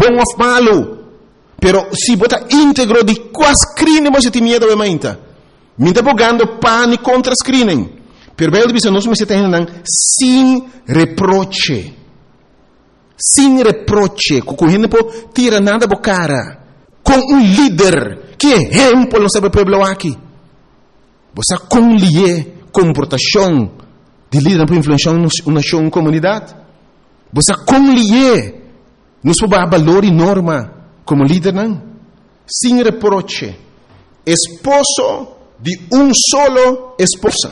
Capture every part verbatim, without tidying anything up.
bom ou malo. Pero se bota íntegro de quais crime você tem medo de mainta. Me está bogando pane contra as crime. Pero Bíblia diz, nós me estamos sem reproche. Sem reproche. Com gente não tira nada da cara. Com um líder. Que exemplo não sabe o povo aqui. Você conlie comportação de líder para influenciar uma nação, uma comunidade. Você conlie nos valor e norma como líder, não? Sem reproche. Esposo de um solo esposa.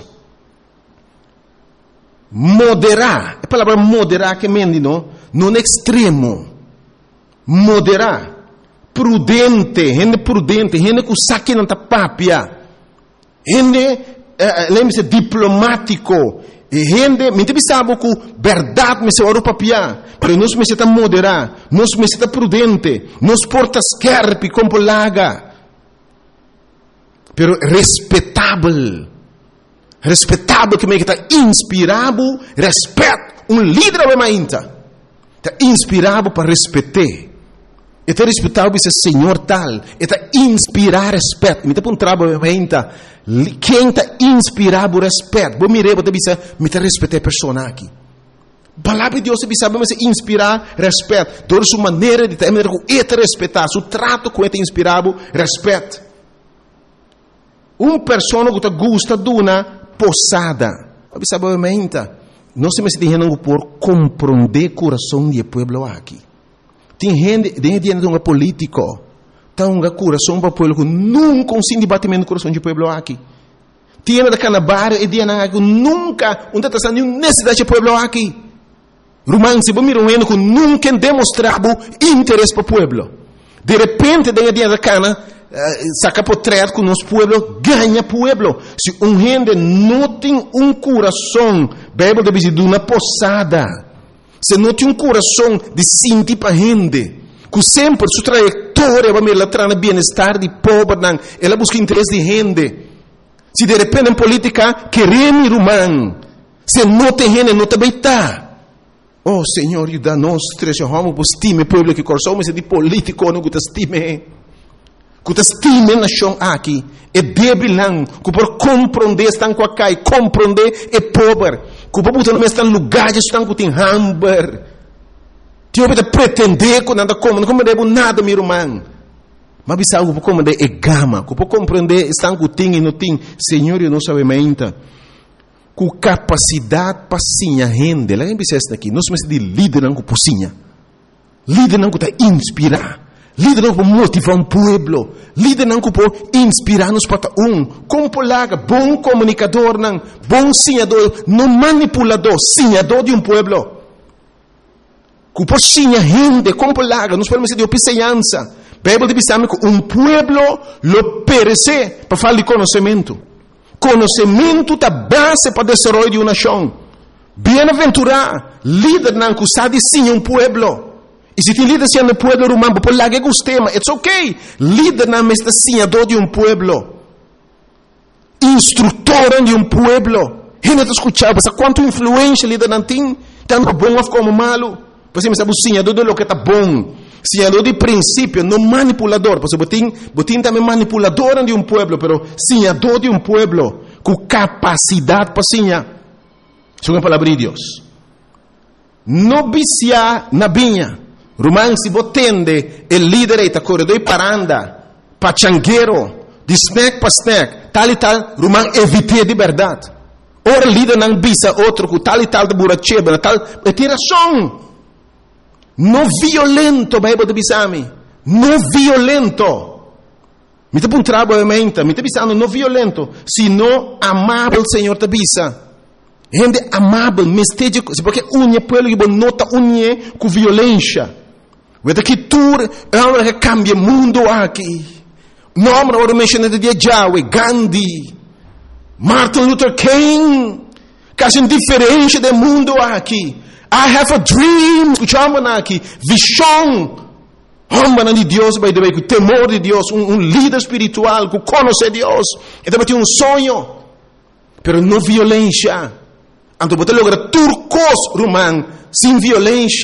Moderar. A palavra moderar que mendi, não? Não extremo. Moderar. Prudente. Gente prudente. Gente que saque na tapapia. Gente, eh, lembre-se, diplomático. Gente, me sabe que verdade me se ora papia. Pero nós me se moderar. Nós me se prudente. Nós porta scarpe como laga. Pero respeitável. Respeitável que me está inspirado, respeito. Um líder é mainta. Está inspirado para respeitar. Está respeitado para ser senhor tal. Está inspirar respeito. Me está um trabalho mainta. Quem está inspirado respeito. Vou mirar, vou dizer, me está respeitar a pessoa aqui. A palavra de Deus sabe me inspirar respeito. Toda sua maneira de ter, é respeitar. Seu trato com ele inspirado respeito. Uma pessoa que gosta de uma posada. Sabe, não se me está por compreender o coração do povo aqui. Tem gente, tem gente que é político. Tem um coração para o povo que nunca se debatimento no coração do povo aqui. Tem da canabar e tem que nunca não está nenhuma necessidade do povo aqui. Romance, vamos mirar um que nunca demonstrado interesse para o povo. De repente, tem dia da cana saca portreto que o nosso povo ganha povo. Se um gente não tem um coração, Bíblia diz de uma posada. Se não tem um coração de sentir para gente, que sempre sua trajetória vai me levar no bem-estar de pobre, ela busca interesse de gente. Se de repente em política queremos irmão, se não tem gente, não também está. Oh Senhor, ajuda-nos, três homens, por estime povo que coração, mas de político não te estime. Que te estime nação aqui, é débil não, que por compreender estão com a cai, compreender é pobre, que por botar no estão lugares estão com tem hamburger. Tio pode pretender que nada como, não compreendo nada, meu irmão. Mas bisa algo por compreender é gama, que por compreender estão com tem e não tem, Senhor, eu não sabe ainda. Com capacidade para sinha rende, lá em Bicesta aqui, nós somos de líder não com pocinha, líder não com tá inspirar. Líder não para motivar um povo. Líder não para inspirar-nos para um. Como polaga, bom comunicador, não, bom sinhador, não manipulador, sinhador de um povo. Que por sinha rende, como polaga, nós podemos dizer de opiceança. Bíblia diz que um povo lo perece para falar de conhecimento. Conhecimento é a base para o desenvolvimento de uma nação. Bem-aventurado, líder não que sabe sim um povo. E se tem líder sendo povo romano, por lá que gostema, it's okay. Líder não é senhador de um povo, instrutor de um povo. Gente está escutando, mas quanto influência líder não tem, tanto bom como malo. Você me sabe o senhador de lo que está bom, senhador de princípio, não manipulador. Você botin, botin também manipulador de um povo, pero senhador de um povo com capacidade para senhar. Isso é uma palavra de Deus. Não vicia na vinha. Romano si botende el líder eta corredor paranda, pachanguero, de snack para snack, tal e tal, Romano evite de verdade. Ora líder não bisa outro com tal e tal de buracheba, tal, é tiração. Não violento, Bíblia de bisami. Não violento. Me te um trabalho mente, me te bisando não violento, sino amável, Senhor te bisa. Gente amável, mesteja, porque unha pueblo que nota unha com violência. Vede que tudo é algo que cambia o mundo aqui. Nome agora mencionado de Yahweh, Gandhi, Martin Luther King, quase indiferente do mundo aqui. I have a dream, escutamos aqui, visão. Homem de Deus, by the way, com temor de Deus, um, um líder espiritual, que conhece Deus. E também tem um sonho, pero não violência. Então, você logra turcos, romano, sem violência.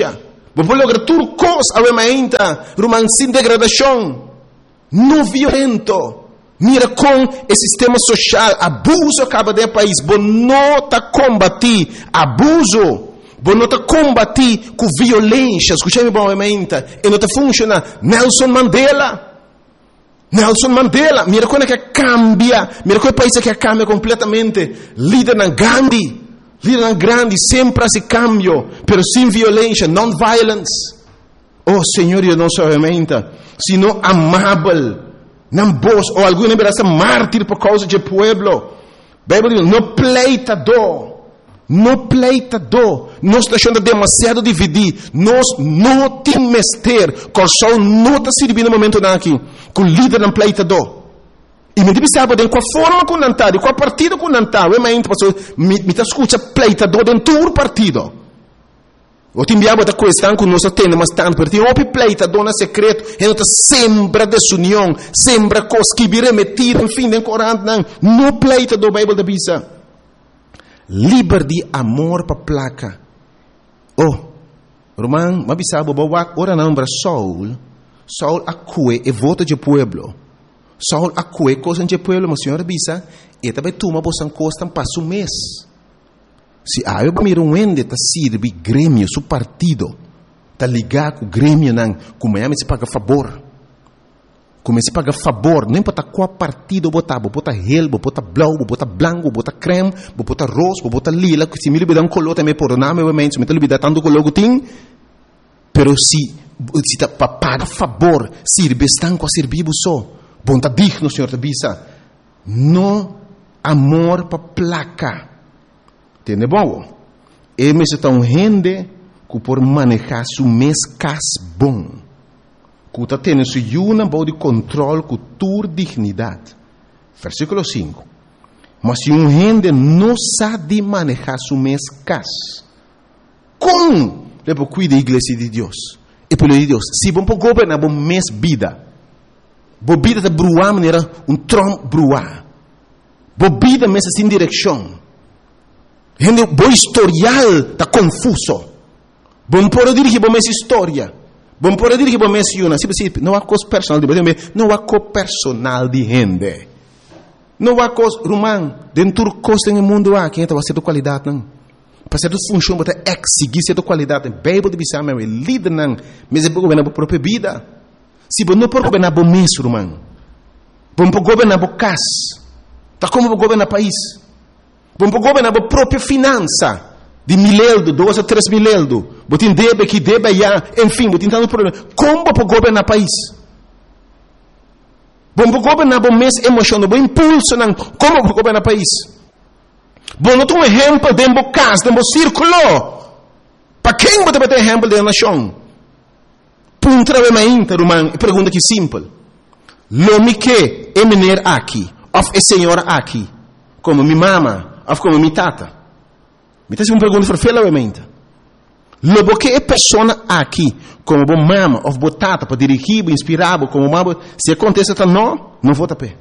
Vou lograr tudo coisa a ainda, Roman, sem degradação, não violento. Mira com o sistema social, abuso acaba de país, vou não tá combater abuso. Vou não tá combater com violência. Escutei-me bom, ainda, e não tá funciona. Nelson Mandela. Nelson Mandela, mira quando é que cambia, mira qual país é que cambia completamente. Líder na Gandhi, líder na grande, sempre esse cambio, pero sem violência, non-violence. Oh Senhor, eu não sou herramienta, sino amável, não vos, ou alguém verá ser mártir por causa do pueblo. Bíblia diz, não pleitador, não pleitador, nós estamos demasiado divididos, nós não temos mestre, que o sol não está servindo no momento aqui, com o líder não pleitador. E me diz, sabe, com a forma que não está, com a partida que não está, eu me escuta pleitador dentro do partido. Eu te enviava da questão que nós temos, mas tanto, porque tem um pleitador no secreto, e não está sempre desunião, sempre coisa que vira metido, enfim, nem corante, não, não pleitador, Bíblia da Bisa. Liberdade, amor para placa. Oh, Roman, mas sabe, bawa ora não para Saul, Saul acue e vota de pueblo. Saul acue coisa de pueblo, mas senhora bisa, e também toma bosan costa passo mês. Se a eu miro um ende tá sirve grêmio, su partido, tá ligado com o grêmio não, como é se paga favor. Comece a pagar favor, não importa qual partido botar, botar relbo, botar blau, botar branco, botar creme, botar rosa, botar lila, que se me libera um color também por nome, obviamente, se me libera tanto color que tem, pero se se tá para pagar favor, sirve estão com a servir só, bom tá digno, senhor Tabisa, no amor para placa, entende bom? E me se tá um rende que por manejar su mês cas bom. Que está tendo su yuna de controle com tua dignidade. Versículo cinco. Mas se um gente não sabe manejar su mês cas, como ele pode cuidar da igreja de Deus? E pelo de Deus, se vamos governar bom mês vida, bom vida de bruar maneira um trom bruar, bom vida mês sem direção, gente bom historial tá confuso, bom por dirigir bom mês história. Bom, por dizer que bom menciona, se não há coisa personal de gente, não há coisa personal de gente. Não há coisa, Romão, dentro do coisa no mundo há, quem vai ser de qualidade, não. Para ser de função, para exigir ser de qualidade, Bíblia de Bissau, meu líder, não. Mas é para governar a própria vida. Se você não pode governar bom mês, Romão, bom para governar bom casa, tá como para governar país, bom para governar a própria finança. De mileldo, dois a três mileldo. Botin debe que debe já, enfim, botin tanto problema. Como para governar país? Bom para governar bom mês emoção, bom impulso, não. Como para governar país? Bom, não tem um exemplo de um casa, de um círculo. Para quem você vai ter exemplo de nação? Punta de uma interromã, pergunta que simples. Lo me que é menino aqui, ou é senhora aqui, como minha mama, ou como minha tata. Me está uma pergunta feia, obviamente. Lobo que é pessoa aqui, como bom mama, ou botata, para dirigir, inspirar, como mama, se acontece, tá não, não vou tapar.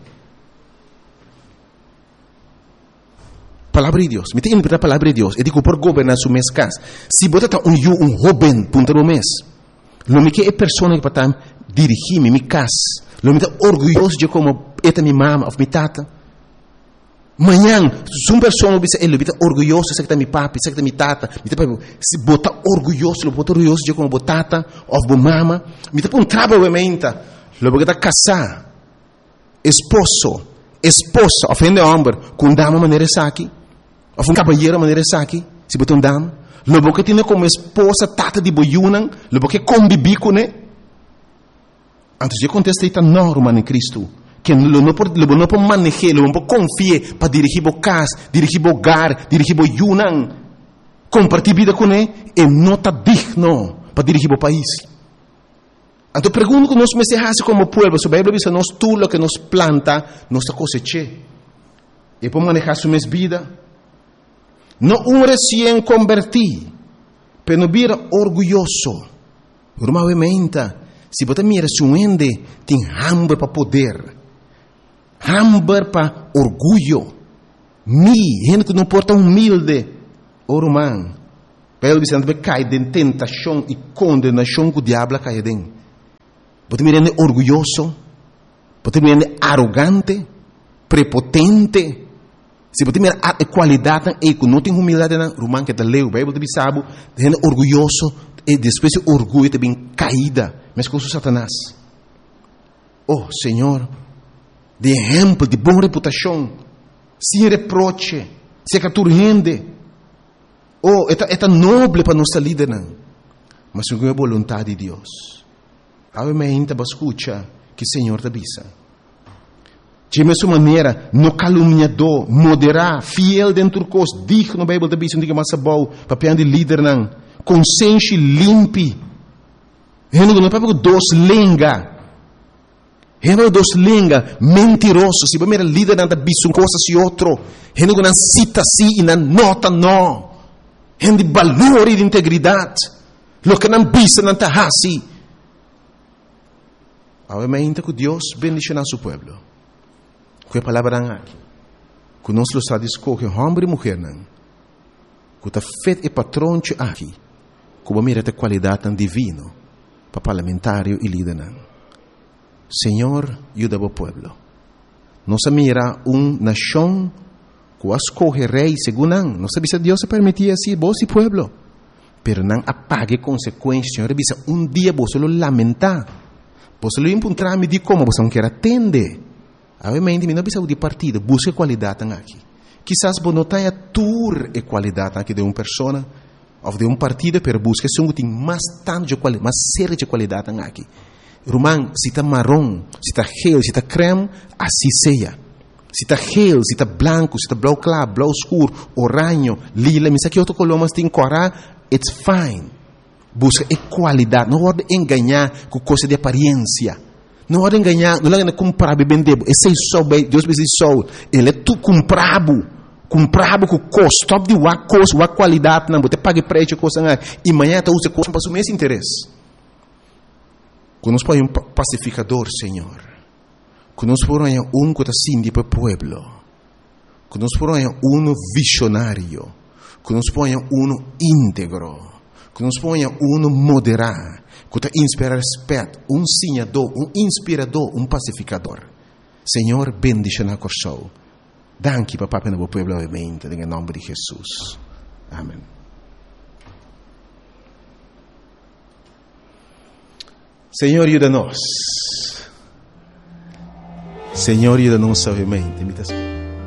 Palavra de Deus. Me tem que a palavra de Deus. Eu digo por governar su mês casa. Se botata um eu, um jovem, punta do mês. Lobo que é pessoa que para dirigir minha casa. Lobo está orgulhoso de como é minha mama, ou minha tata. Manhã, se uma pessoa ele está orgulhoso, sei que está minha papi, sei que está minha tata, se bota orgulhoso, ele bota orgulhoso de como botata, ou bo mama, me está um trabalho obviamente, ele bota casar, esposo, esposa, ofende homem, com dama maneira aqui, ou um cabalheiro maneira aqui, se bota um dama, ele bota tem como esposa, tata de boiunan, ele bota conviver com ele, antes de contestar, está normal em Cristo. Que não pode não pode manejar, não pode confiar para dirigir o casa, dirigir o hogar, dirigir o yunan, compartilhar vida com ele, e não está digno para dirigir o país. Então pergunto que nós me se como povo, se a Bíblia diz nós tudo o que nos planta, nós cosecha. E para manejar sua vida, não um recém convertido, mas não vira orgulhoso. Normalmente, se você mira se um ende tem hambre para poder, hambre para orgulho, mi, gente que não porta humilde, oh, irmão, Pelo Vicente vai cair em tentação e condenação que o diabo cai dentro. Pode me render orgulhoso, pode me render arrogante, prepotente. Se pode me render qualidade e que não tem humildade na romano que está leu, Bíblia de sabe, rende orgulhoso e depois o orgulho também caída, mas com Satanás. Oh, Senhor, de exemplo de boa reputação, sem reproche, sem que tu rende. Oh, é tão nobre para nossa líder, não. Mas segundo a vontade de Deus. Agora me ainda escuta que o Senhor te avisa. De mesma maneira, no caluniador, moderar, fiel dentro do curso, digno, a Bíblia te avisa, não diga mais bom, papel de líder, não. Consciência limpe. Não é para dois lenga. Não é dois lenga, mentiroso. Se você é líder, não te avisa uma coisa e outra. Não é cita assim e não nota não. Não de valor e de integridade. Lo que não visa, não está assim. Obviamente que Deus bendicionar seu povo. Que a palavra aqui. Que nós lo sabemos escolher homem e mulher não. Que está feito e patrão aqui. Que vai mirar a qualidade divina para parlamentário e líder não. Senhor, ajuda o povo. Nós mira uma nação que escolhe rei segundo não. Nós sabemos que Deus se permitia assim, vos e povo. Pero não apague consequências. Senhor, um dia vos lo lamentar. Você lo encontrar me de como você não quer atender. Obviamente, não precisa de partido, busque qualidade aqui. Quizás você não tenha tour e qualidade aqui de uma pessoa ou de um partido, pero busque se um tem mais tanto de qualidade, mais sério de qualidade aqui. Romão, se está marrom, se está gel, se está creme, assim seja. Se está gel, se está branco, se está blau claro, blau escuro, oranho, lila, mas aqui outro color, mas tem cora, it's fine. Busca qualidade, não pode enganar com coisa de aparência. Não pode enganar, não pode comprar bem debo. Esse é só, Deus me diz só, ele é tu comprado, comprado com custo, top de uma coisa, uma qualidade, não, você paga preço, coisa, e amanhã tu usa coisa para o mesmo interesse. Quando nós põe um pacificador, Senhor, quando nós põe um que está sindi para o povo, quando nós põe um visionário, quando nós põe um íntegro, que nos ponha um moderar, que inspira respeito, um sinhador, um inspirador, um pacificador. Senhor, bendice na coração. Danke, papai, para o povo, obviamente, em nome de Jesus. Amém. Senhor, ajuda-nos. Senhor, ajuda-nos, obviamente.